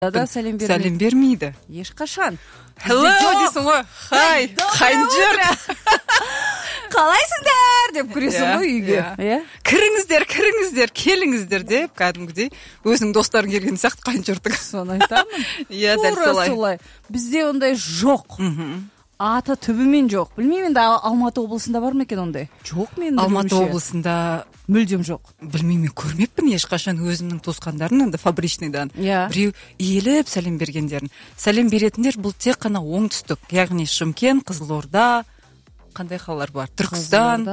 да сәлем бермейді. Ешқашан. Hello дейсің ғой. Хай, қайынжыр. Қалайсыңдар деп кіресің ғой үйге. Кіріңіздер, келіңіздер деп кәдімгідей өзінің достарың келген сияқты қайынжыртың. Соны айтамын. Иә, дәл солай. Бізде ондай жоқ. Аты түбімен жоқ. Білмеймін, енді Алматы облысында бар ма екен ондай? Жоқ мен. Алматы облысында мүлдем жоқ. Білмеймін, көрмеппін ешқашан өзімнің туысқандарымнан да фабричныйдан. Біреу иіліп сәлем бергендерін. Сәлем беретіндер бұл тек қана оңтүстік, яғни Шымкент, Қызылорда, қандай қалалар бар? Түркістан,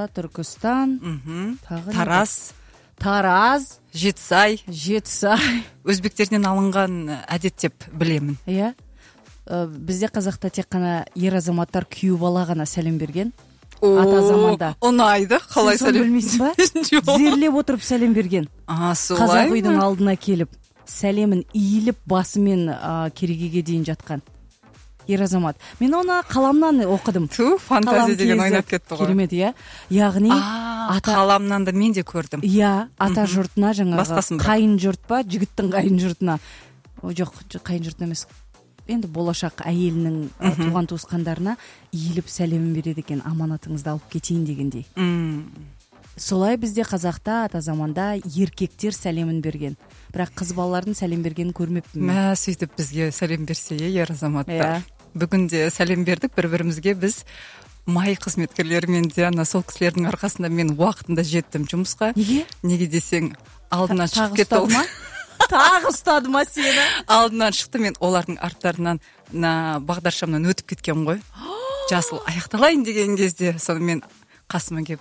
Тараз, Жетісай. Өзбектерден алынған әдет деп білемін. Иә. Бізде қазақта тек қана ер азаматтар күйеу бала ғана сәлем берген. Ата заманда. Ұнайды. Қалай сәлем? Сен білмейсің ба? Зерлеп отырып сәлем берген. Солай. Қазақ үйдің алдына келіп, сәлемін иіліп, басымен керегеге дейін жатқан ер азамат. Мен оны қаламнан оқыдым. Фантазия деген ойнап кетті ғой. Керемет, иә. Яғни қаламнан да мен де көрдім. Иә, ата жұртына жаңағы қайын жұрт па, жігіттің қайын жұртына. Жоқ, қайын жұртына емес. Енді болашақ әйелінің туған туысқандарына иіліп сәлемін береді екен, аманатыңызды алып кетейін дегендей. Солай бізде қазақта ата заманда еркектер сәлемін берген. Бірақ қыз балалардың сәлем бергенін көрмеппін. Сөйтіп бізге сәлем берсе ер азаматтар. Бүгінде сәлем бердік бір-бірімізге. Біз май қызметкерлерімен де сол кісілердің арқасында мен уақытында жеттім жұмысқа. Неге десең, алдынан шығып кетті ол. Тағы ұстады ма сені? Алдынан шықты, мен олардың арттарынан бағдаршамнан өтіп кеткен ғой. Жасыл аяқталайын деген кезде соны мен қасыма келіп,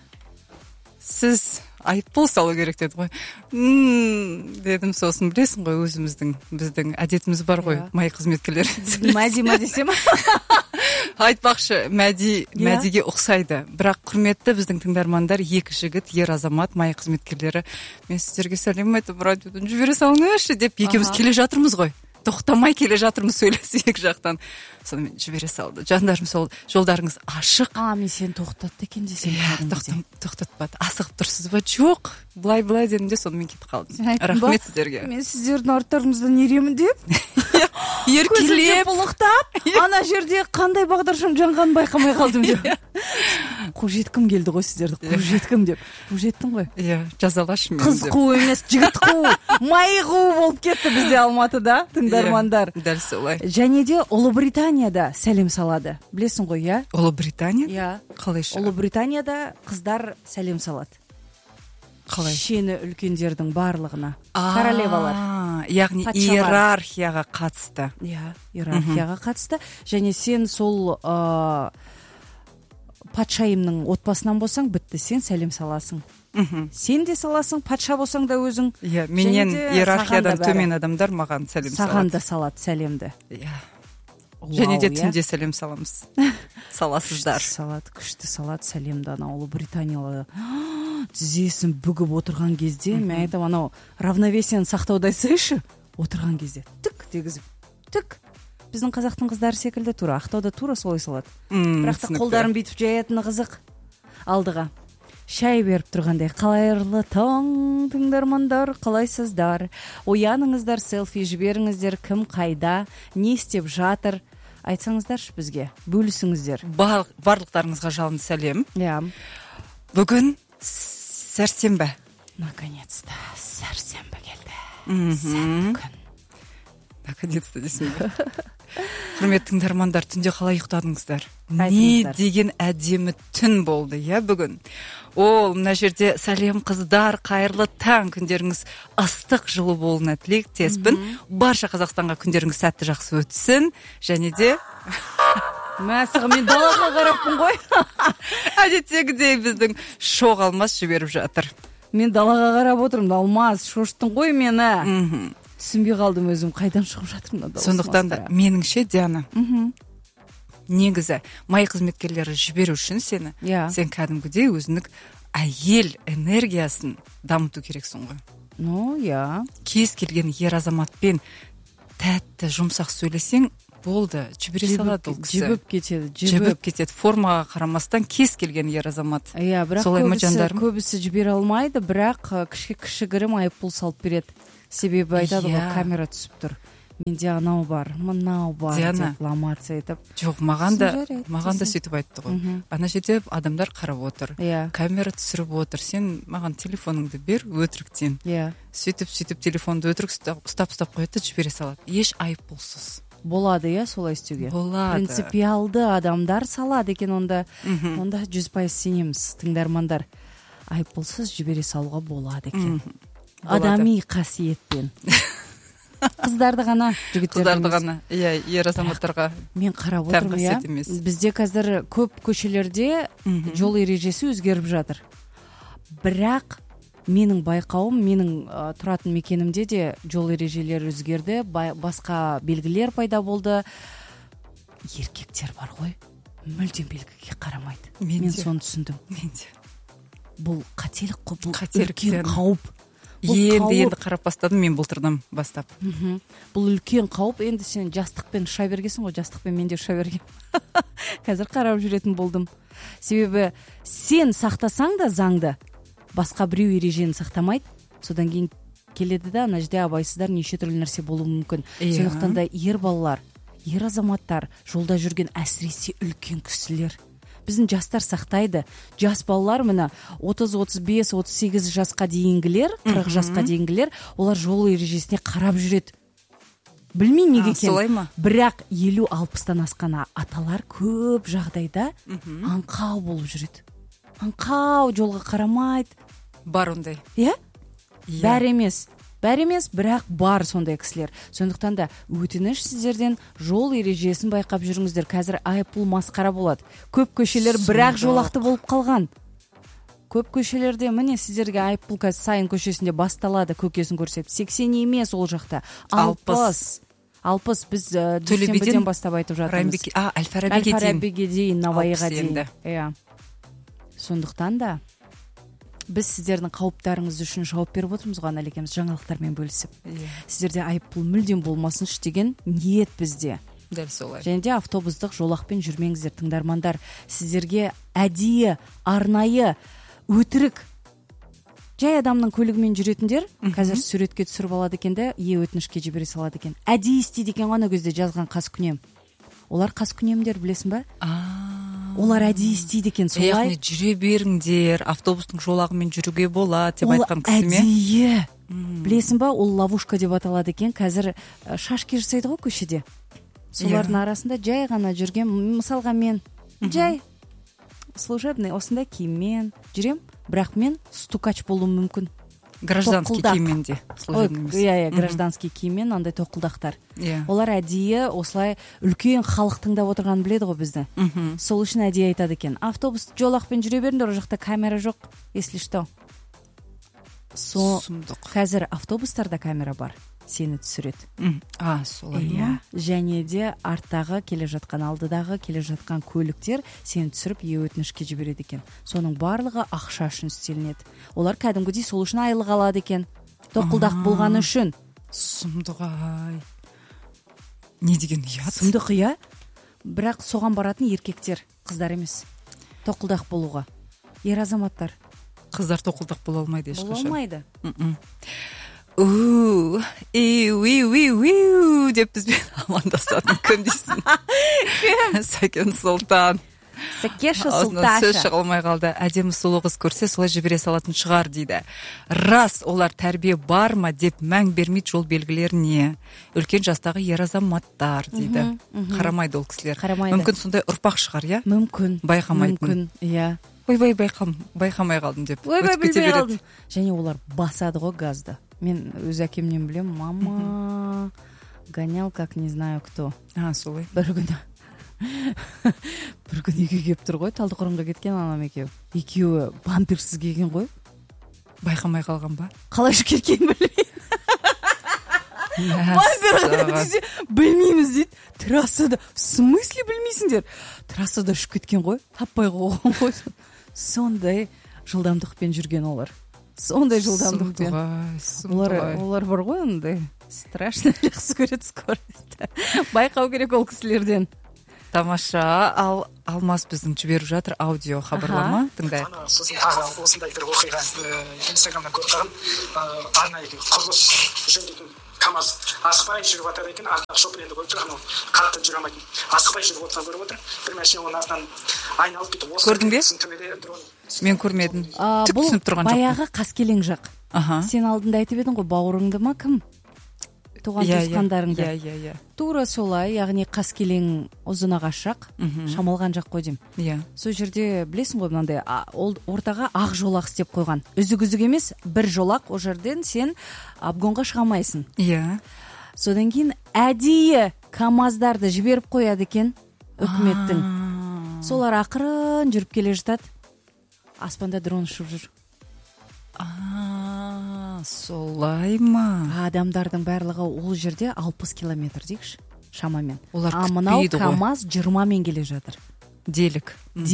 сіз айыппұл салу керек деді ғой. Дедім, сосын білесің ғой, біздің әдетіміз бар ғой, май қызметкерлер. Мәди десем? Айтпақшы, Мәдиге ұқсайды. Бірақ құрметті біздің тыңдармандар, екі жігіт, ер азамат, май қызметкерлері, мен сіздерге сәлем айтып, радиодан жібере салыңызшы деп екеуміз келе жатырмыз ғой. Тоқтамай келе жатырмыз сөйлесіп екі жақтан. Сонымен жібере салды. Жандарым, сол жолдарыңыз ашық. Мен сені тоқтатты екен десем. Тоқтатпады. Асығып тұрсыз ба? Жоқ. Былай дедім де сонымен кетіп қалдым. Рахмет сіздерге. Мен сіздердің арттарыңыздан еремін деп. Еркелеп, бұлықтап, ана жерде қандай бағдаршам жанғанын байқамай қалдым деп. Қужеткім келді ғой сіздерді, қужеткім деп. Қужеттің ғой. Иә, жазалашы мен деп. Қыз қу емес, жігіт қу, май қу болып кетті бізде Алматыда, тыңдармандар. Дәл солай. Және де Ұлыбританияда сәлем салады. Білесің ғой, иә? Ұлыбритания? Иә. Қалайша? Ұлыбританияда қыздар сәлем салады. Қалай? Шені үлкендердің барлығына. Королевалар. Яғни иерархияға қатысты. Иә, иерархияға қатысты. Және сен сол патшайымның отбасынан болсаң, бітті, сен сәлем саласың. Сен де саласың, патша болсаң да өзің. Иә, менен иерархиядан төмен адамдар маған сәлем салады. Саған да салады сәлемді. Иә. Және де түнде сәлем саламыз. Саласыздар. Күшті салады сәлемді. Ана Ұлыбританиялы тізесін бүгіп отырған кезде, мен айтам, анау равновесияны сақтауды айтсайшы, отырған кезде түк дегізіп, түк. Біздің қазақтың қыздары секілді тура, Ақтауда тура солай салады. Бірақ та қолдарын бүйтіп жаятыны қызық. Алдыға шай беріп тұрғандай, қайырлы таң тыңдармандар, қалайсыздар? Ояныңыздар, селфи жіберіңіздер, кім қайда, не істеп жатыр? Айтсаңыздаршы бізге, бөлісіңіздер. Барлықтарыңызға жалынды сәлем. Иә. Бүгін сәрсенбі. Наконец-то сәрсенбі келді. Сәтті күн. Наконец-то десем бе. Құрметті тыңдармандар, түнде қалай ұйықтадыңыздар? Не деген әдемі түн болды, иә, бүгін. Мына жерде сәлем қыздар, қайырлы таң, күндеріңіз ыстық, жылы болуына тілектеспін. Барша Қазақстанға күндеріңіз сәтті, жақсы өтсін. Және де мәсіғі, мен далаға қараппын ғой. Әдеттегідей біздің шоқ Алмас жіберіп жатыр. Мен далаға қарап отырмын, Алмас, шоштың ғой мені. Түсінбей қалдым өзім, қайдан шығып жатырмын. Сондықтан да меніңше, Диана, негізі май қызметкерлері жіберу үшін сен кәдімгідей өзінің әйел энергиясын дамыту керексің ғой. Иә. Кез келген ер азаматпен тәтті, жұмсақ сөйлесең, болды, жібере салады ол кісі. Жібіп кетеді. Формаға қарамастан кез келген ер азамат. Иә, бірақ көбісі жібере алмайды, бірақ кішігірім айыппұл салып береді. Себебі айтады ғой, камера түсіп тұр. менде анау бар, мынау бар деп ломаться етіп. Жоқ, маған да сөйтіп айтты ғой. Ана жерде адамдар қарап отыр, камера түсіріп отыр, сен маған телефоныңды бер өтіріктен. Сөйтіп телефонды өтірік ұстап қойды, жібере салады. Еш айыппұлсыз. Болады, солай істеуге. Болады. Принципиалды адамдар салады екен, онда 100% сенеміз, тыңдармандар. Айыппұлсыз жібере салуға болады екен. Адами қасиетпен. Қыздарды ғана, жігіттерді ғана. Ер азаматтарға мен қарап отырмын, бізде қазір көп көшелерде жол ережесі өзгеріп жатыр. Бірақ менің байқауым, менің тұратын мекенімде де жол ережелері өзгерді, басқа белгілер пайда болды. Еркектер бар ғой, мүлдем белгіге қарамайды. Мен соны түсіндім. Бұл қателік қой, бұл үлкен қауіп. Енді қарап бастадым мен былтырдан бастап. Бұл үлкен қауіп. Енді сен жастықпен ұша бергесің ғой, жастықпен мен де ұша бергем. Қазір қарап жүретін болдым. Себебі сен сақтасаң да заңды, басқа біреу ережені сақтамайды. Содан кейін келеді да, ана жерде абайсыздар неше түрлі нәрсе болуы мүмкін. Сондықтан да ер балалар, ер азаматтар, жолда жүрген әсіресе үлкен кісілер. Біздің жастар сақтайды. Жас балалар міне 30, 35, 38 жасқа дейінгілер, 40 жасқа дейінгілер, олар жол ережесіне қарап жүреді. Білмеймін неге екен. Солай ма? Бірақ 50-60-тан асқан аталар көп жағдайда аңқау болып жүреді. Аңқау, жолға қарамайды. Бар ондай. Бәрі емес, бірақ бар сондай кісілер. Сондықтан да өтініш сіздерден жол ережесін байқап жүріңіздер. Қазір айыппұл масқара болады. Көп көшелер бірақ жолақты болып қалған. Көп көшелерде міне сіздерге айыппұл қазір Сайын көшесінде басталады, көкесін көрсетіп. 80 емес ол жақта. 60 біз дүйсенбіден бастап айтып жатырмыз. Әл-Фарабиге дейін, Науаиға дейін. Сондықтан да біз сіздердің қауіптарыңыз үшін жауап беріп отырмыз ғой, әлекеміз жаңалықтармен бөлісіп. Сіздерде айыппұл мүлдем болмасыншы деген ниет бізде. Дәл солай. Және де автобустық жолақпен жүрмеңіздер, тыңдармандар. Сіздерге әдейі, арнайы, өтірік жай адамның көлігімен жүретіндер қазір суретке түсіріп алады екен де, өтінішке жібере салады екен. Әдейі істейді екен ғана көзде жазған қаскүнем. Олар қаскүнемдер, білесің ба? Олар әдейі істейді екен, солай. Яғни жүре беріңдер, автобустың жолағымен жүруге болады деп айтқан кісі ме? Ол әдейі. Білесің ба, ол ловушка деп аталады екен. Қазір шашки жасайды ғой көшеде. Солардың арасында жай ғана жүрген, мысалға мен жай служебный осындай киіммен жүрем, бірақ мен стукач болуым мүмкін. Гражданский киіммен де. Гражданский киіммен, андай тоқылдақтар. Олар әдейі осылай үлкен халық тыңдап отырғанын біледі ғой бізді. Сол үшін әдейі айтады екен. Автобус жолақпен жүре беріңдер, ол жақта камера жоқ, если что. Қазір автобустарда камера бар, сені түсіреді. Солай. Және де арттағы келе жатқан, алдыдағы келе жатқан көліктер сені түсіріп өтінішке жібереді екен. Соның барлығы ақша үшін істелінеді. Олар кәдімгідей сол үшін айлық алады екен. Тоқылдақ болғаны үшін. Сұмдық-ай. Не деген ұят? Сұмдық, бірақ соған баратын еркектер, қыздар емес. Тоқылдақ болуға. Ер азаматтар. Қыздар тоқылдақ бола алмайды ешқашан. Бола алмайды. Деп бізбен амандасатын күн дейсің. Сәкен Сұлтан. Сәкеша Сұлташа. Сөз шыға алмай қалды. Әдемі сұлу қыз көрсе солай жібере салатын шығар дейді. Рас, олар тәрбие бар ма деп мәң бермейді жол белгілеріне. Үлкен жастағы ер азаматтар дейді. Қарамайды ол кісілер. Мүмкін сондай ұрпақ шығар, иә? Мүмкін. Байқамайтын. Иә. Ойбай, байқамай қалдым деп. Ойбай, білмей қалдым. Және олар басады ғой газды. Мен өз әкемнен білем, мама гонял, как не знаю кто. Солай. Бір күн үйге келіп тұр ғой, Талдықорғанға кеткен анам екеуі бамперсіз келген ғой. Байқамай қалған ба? Қалай жүріп кеткенін білмеймін. Бампер білмейміз дейді. Трассада, в смысле білмейсіңдер? Трассада жүріп кеткен ғой, таппай қойған ғой. Сондай жылдамдықпен жүрген олар. Сондай жылдамдықпен. Олар бар ғой, ондай страшно жақсы көреді скоростьті. Байқау керек ол кісілерден. Тамаша. Ал Алмас біздің жіберіп жатыр аудио хабарлама. Тыңдайық. Осындай бір оқиға Инстаграмнан көріп қалған. Арнайы құрылыс жөндейтін КамАЗ асықпай жүріп жатады екен, артындағы шопыр енді көріп тұр, анау қатты жүре алмайды, асықпай жүріп отырған көріп отыр. Bir машина оның артынан айналып кетіп, көрдің бе? Мен көрмедім. Түк түсініп тұрған жоқпын. Баяғы Қаскелең жақ. Сен алдында айтып едің ғой, бауырыңды ма кім? Туған туысқандарыңды. Иә. Тура солай, яғни Қаскелең Ұзынағаш жақ, Шамалған жақ қой деймін. Иә. Сол жерде білесің ғой, мынандай ортаға ақ жолақ істеп қойған. Үзік емес, бір жолақ, о жерден сен обгонға шыға алмайсың. Иә. Содан кейін әдейі КамАЗдарды жіберіп қояды екен үкіметтің. Солар ақырын жүріп келе жатады. Аспанда дрон ұшып жүр. Солай ма? Адамдардың барлығы ол жерде 60 километр дейікші, шамамен. Олар мынау күтпейді ғой. КамАЗ 20-мен келе жатыр. Делік.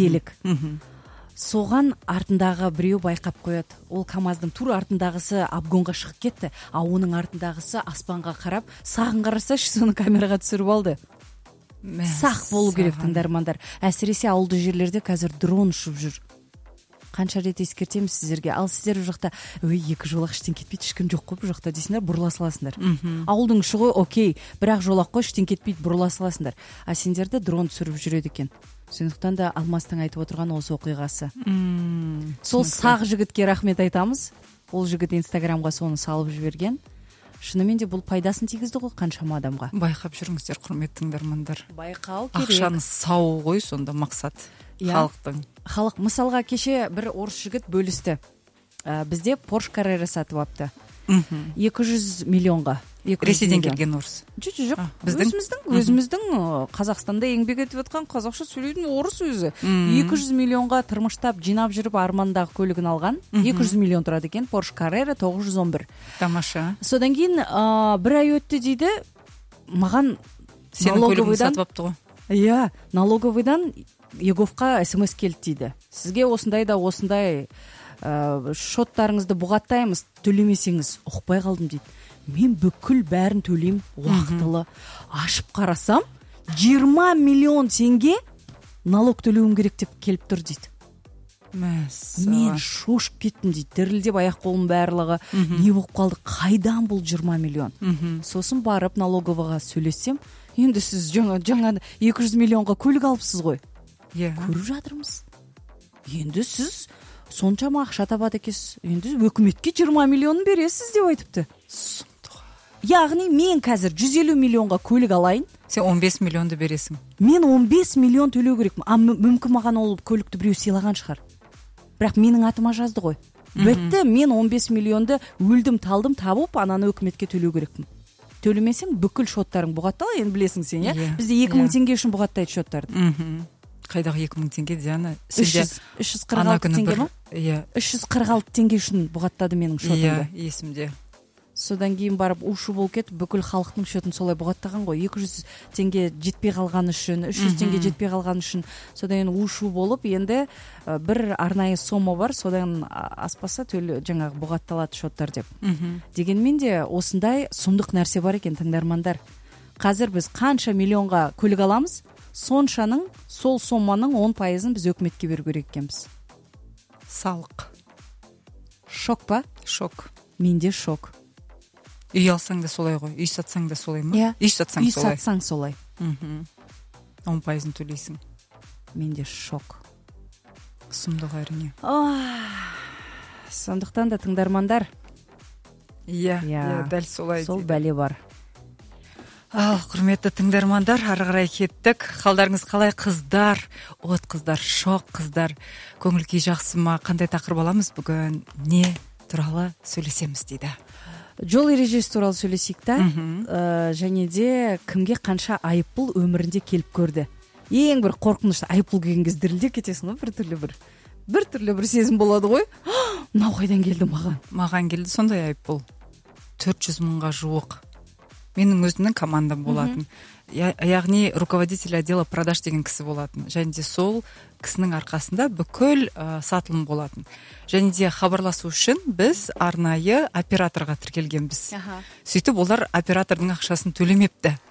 Соған артындағы біреу байқап қояды. Ол КамАЗдың тура артындағысы обгонға шығып кетті, а оның артындағысы аспанға қарап, сағын қарасашы, соны камераға түсіріп алды. Сақ болу керек, тыңдармандар. Әсіресе ауылды жерлерде қазір дрон ұшып жүр. Қанша рет ескертеміз сіздерге. Ал сіздер бұл жақта, екі жолақ іштен кетпейді, ешкім жоқ қой бұл жақта дейсіңдер, бұрыла саласыңдар. Ауылдың іші ғой, окей, бірақ жолақ қой, іштен кетпейді, бұрыла саласыңдар. А сендерді дрон түсіріп жүреді екен. Сондықтан да Алмастың айтып отырған осы оқиғасы. Сол сақ жігітке рахмет айтамыз. Ол жігіт Инстаграмға соны салып жіберген. Шынымен де бұл пайдасын тигізді ғой қаншама адамға. Байқап жүріңіздер, құрметті тыңдармандар. Байқау керек. Ақшаны сау ғой, сонда мақсат халықтың. Халық, мысалға кеше бір орыс жігіт бөлісті. Бізде Porsche Carrera сатып апты. 200 миллионға. Ресейден келген орыс. Жоқ. Өзіміздің Қазақстанда еңбек етіп отқан қазақша сөйлейтін орыс өзі. 200 миллионға тырмыштап, жинап жүріп армандағы көлігін алған. 200 миллион тұрады екен, Porsche Carrera 911. Тамаша. Содан кейін бір ай өтті дейді, маған сенің көлігін сатып апты ғой. Иә, налоговыйдан Еговқа смс келді дейді. Сізге осындай шоттарыңызды бұғаттаймыз, төлемесеңіз. Ұқпай қалдым дейді. Мен бүкіл бәрін төлейм, уақытылы. Ашып қарасам, 20 миллион теңге налог төлеуім керек деп келіп тұр дейді. Мен шошып кеттім дейді. Дірілдеп аяқ қолым барлығы. Не болып қалды? Қайдан бұл 20 миллион? Сосын барып налоговыға сөйлессем, енді сіз жаңа 200 миллионға көлік алыпсыз ғой. Көріп жатырмыз. Енді сіз соншама ақша табады екенсіз. Енді өкіметке 20 миллионын бересіз деп айтыпты. Яғни мен қазір 150 миллионға көлік алайын. Сен 15 миллионды бересің. Мен 15 миллион төлеу керекпін. Мүмкін маған ол көлікті біреу сыйлаған шығар. Бірақ менің атыма жазды ғой. Бітті, мен 15 миллионды өлдім талдым табып, ананы өкіметке төлеу керекпін. Төлемесең бүкіл шоттарың бұғаттала, енді білесің сен, иә? Бізде 2000 теңге үшін бұғаттайды шоттарды. Қайдағы 2000 теңге, Диана? 346 теңге ма? 346 теңге үшін бұғаттады менің шотымды. Иә, есімде. Содан кейін барып ушу болып кетіп, бүкіл халықтың шотын солай бұғаттаған ғой. 200 теңге жетпей қалған үшін, 300 теңге жетпей қалған үшін. Содан ушу болып, енді бір арнайы сома бар, содан аспаса жаңағы бұғатталады шоттар деп. Дегенмен де осындай сұмдық нәрсе бар екен, тыңдармандар. Қазір біз қанша миллионға көлік аламыз, соншаның, сол соманың 10%-ын біз өкіметке беру керек екенбіз. Салық. Шок па? Шок. Менде шок. Үй алсаң да солай ғой, үй сатсаң да солай ма? Иә. Үй сатсаң солай. Үй сатсаң солай. 10%-ын төлейсің. Менде шок. Сұмдық әрине. Сондықтан да тыңдармандар. Иә, дәл солай. Сол бәле бар. Ал, құрметті тыңдармандар, ары қарай кеттік. Қалдарыңыз қалай, қыздар? От қыздар, шок қыздар. Көңіл күй жақсы ма? Қандай тақырып аламыз бүгін? Не туралы сөйлесеміз дейді. Жол ережесі туралы сөйлесейік та. Және де кімге қанша айыппұл өмірінде келіп көрді. Ең бір қорқынышты айыппұл келген кезде дірілдеп кетесің ғой, бір түрлі бір сезім болады ғой. Мынау қайдан келді маған? Маған келді сондай айыппұл. 400 мыңға жуық. Менің өзімнің командам болатын. Яғни руководитель отдела продаж деген кісі болатын. Және де сол кісінің арқасында бүкіл сатылым болатын. Және де хабарласу үшін біз арнайы операторға тіркелгенбіз. Сөйтіп олар оператордың ақшасын төлемепті.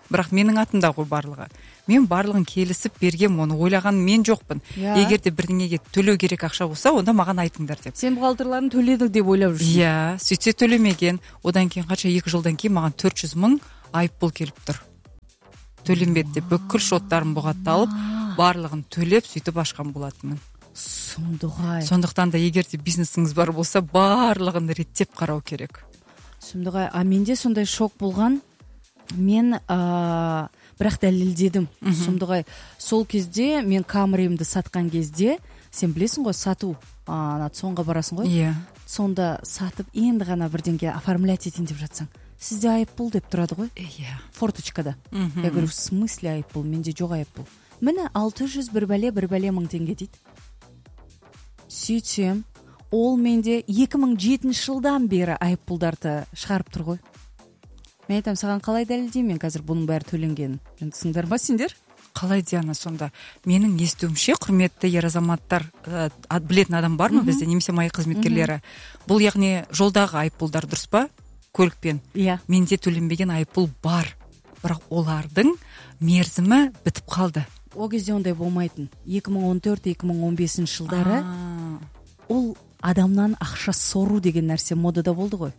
бірақ менің атымда ғой барлығы. Мен барлығын келісіп бергем, оны ойлаған мен жоқпын. Егер де бірдеңеге төлеу керек ақша болса, онда маған айтыңдар деп. Сен бухгалтерларын төледік деп ойлап жүрсің. Иә, сөйтсе төлемеген. Одан кейін қанша 2 жылдан кейін маған 400 мың айыппұл келіп тұр. Төленбеді деп бүкіл шоттарым бұғатталып, барлығын төлеп сөйтіп ашқан болатынмын. Сұмдығай. Сондықтан да егер де бизнесіңіз бар болса, барлығын реттеп қарау керек. Сұмдығай. Менде сондай шок болған. Мен бірақ дәлелдедім. Сұмдығай. Сол кезде мен Камриімді сатқан кезде, сен білесің ғой, сату соңға барасың ғой. Иә. Сонда сатып енді ғана бірдеңге оформлять етейін деп жатсаң, сізде айыппұл деп тұрады ғой. Иә. Форточкада. Я говорю, в смысле айыппұл? Менде жоқ айыппұл. Міне 600 бір бәле 1000 теңге дейді. Сөйтсем, ол менде 2007 жылдан бері айыппұлдарды шығарып тұр ғой. Мен айтам, саған қалай дәлелдеймін, мен қазір бұның бәрі төленгенін. Түсіңдер ма сендер? Қалай, Диана, сонда? Менің естуімше, құрметті ер азаматтар, білетін адам бар ма бізде, немесе май қызметкерлері? Бұл яғни жолдағы айыппұлдар дұрыс па? Көлікпен. Иә. Менде төленбеген айыппұл бар. Бірақ олардың мерзімі бітіп қалды. О кезде ондай болмайтын. 2014-2015 жылдары ол адамнан ақша сору деген нәрсе модада болды ғой.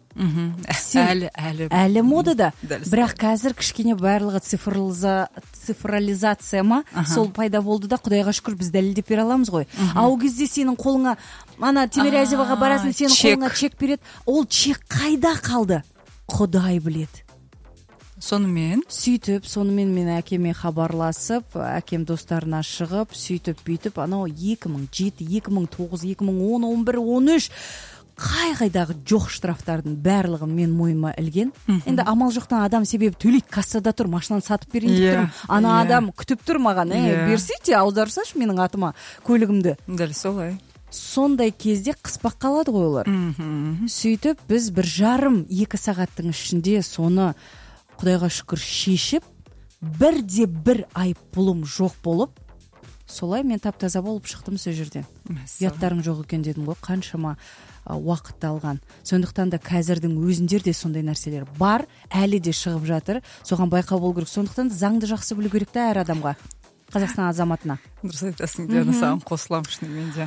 Әлі модада. Бірақ қазір кішкене барлығы цифрализация ма, сол пайда болды да, Құдайға шүкір біз дәлелдеп бере аламыз ғой. Ол кезде сенің қолыңа, Тимирязеваға барасың, сенің қолыңа чек береді. Ол чек қайда қалды? Құдай біледі. Сонымен мен әкеме хабарласып, әкем достарына шығып, сөйтіп бүйтіп, 2007, 2009, 2010, 11, 13 қайдағы жоқ штрафтардың барлығын мен мойыма ілген. Енді амал жоқтан адам себебі төлейді, кассада тұр, машинаны сатып берейін деп тұрмын. Адам күтіп тұр маған, берсейте, аударсашы менің атыма көлігімді. Дәл солай. Сондай кезде қыспақ қалады ғой олар. Сөйтіп біз 1,5-2 сағаттың ішінде соны Құдайға шүкір шешіп, бір айыппұлым жоқ болып, солай мен тап-таза болып шықтым сол жерден. Ұяттарың жоқ екен дедім ғой, қаншама уақытты алған. Сондықтан да қазірдің өзіндер де сондай нәрселер бар, әлі де шығып жатыр. Соған байқау болу керек. Сондықтан заңды жақсы білу керек та әр адамға, Қазақстан азаматына. Дұрыс айтасың, Диана, саған қосыламын шынымен де.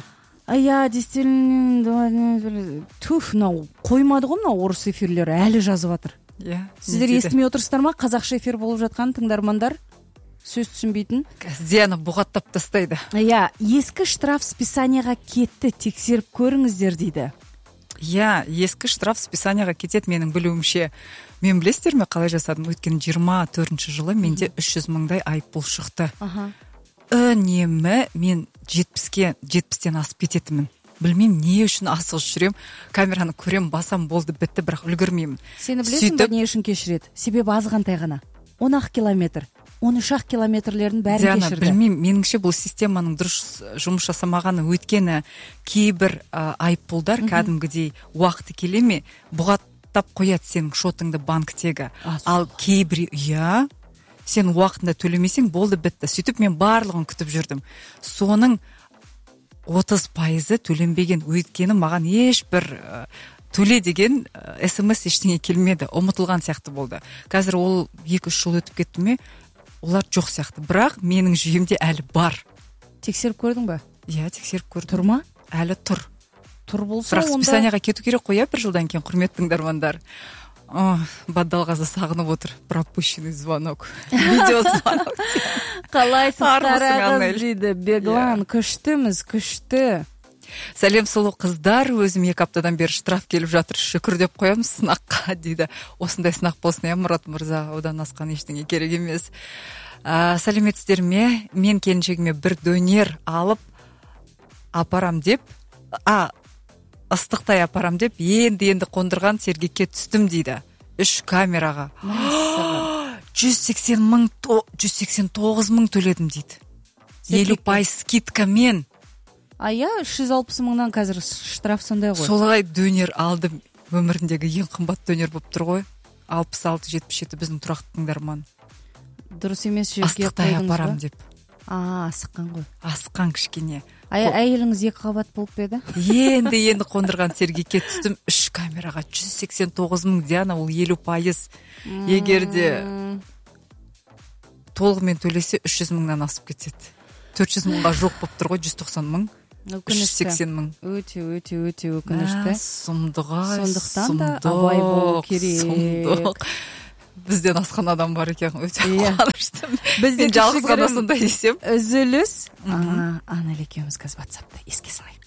Действительно, қоймады ғой мынау орыс эфирлері, әлі жазып жатыр. Сіздер естімей отырсыздар ма? Қазақша эфир болып жатқан тыңдармандар, сөз түсінбейтін. Диана бұғаттап тастайды. Ескі штраф списанияға кетті, тексеріп көріңіздер дейді. Ескі штраф списанияға кетеді менің білуімше. Мен білесіздер ме қалай жасадым? Өткен 24 жылы менде 300 мыңдай айыппұл шықты. Үнемі мен 70-тен асып кететімін. Білмеймін, не үшін асығыс жүрем, камераны көрем, басам, болды, бітті, бірақ үлгірмеймін. Сені білесің бе не үшін кешіреді? Себебі азғантай ғана. 10 километр, 13 километрлердің бәрін кешірді. Диана, білмеймін, меніңше бұл системаның дұрыс жұмыс жасамағаны, өйткені кейбір айыппұлдар кәдімгідей уақыты келе ме, бұғаттап қояды сенің шотыңды банктегі. Ал кейбір, сен уақытында төлемесең, болды, бітті. Сөйтіп мен барлығын күтіп жүрдім. Соның 30% төленбеген, өйткені маған ешбір төле деген SMS ештеңе келмеді, ұмытылған сияқты болды. Қазір ол 2-3 жыл өтіп кетті ме, олар жоқ сияқты. Бірақ менің жүйемде әлі бар. Тексеріп көрдің бе? Тексеріп көрдім. Тұр ма? Әлі тұр. Тұр болса, бірақ списанияға кету керек қой, 1 жылдан кейін, құрметті тыңдармандар. Баддалғазы сағынып отыр. Пропущенный звонок. Видеозвонок. Қалайсың қарағыз дейді. Беглан, күштіміз, күшті. Сәлем сұлу қыздар, өзім 2 аптадан бері штраф келіп жатыр, шүкір деп қоямыз сынаққа дейді. Осындай сынақ болсын, Мұрат мырза, одан асқан ештеңе керек емес. Сәлеметсіздер ме? Мен келіншегіме бір дөнер алып апарам деп, ыстықтай апарам деп, енді қондырған сергекке түстім дейді. 3 камераға. 189 мың төледім дейді. 50% скидкамен. 360 мыңнан қазір штраф сондай ғой. Солай дөнер алдым. Өміріндегі ең қымбат дөнер болып тұр ғой. 66-77 біздің тұрақты тыңдарман. Дұрыс емес жерге қойдыңыз ба? Апарам деп. Асыққан ғой. Асыққан кішкене. Әйеліңіз 2 қабат болып еді? Енді қондырған сергекке түстім. 3 камераға 189 мың, Диана, ол 50%. Егерде толығымен төлесе 300 мыңнан асып кетеді. 400 мыңға жоқ болып тұр ғой, 190 мың. 380 мың. Өте өкінішті. Сұмдық-ай, сондықтан да абай болу керек. Бізден асқан адам бар екен, өте қуаныштымын. Бізден жалғыз ғана сондай десем. Үзіліс. Анель екеуміз қазір WhatsApp'та еске салайық.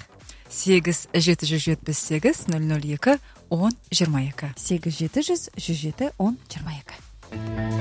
8-778-002-10-22. 8-700-107-10-22.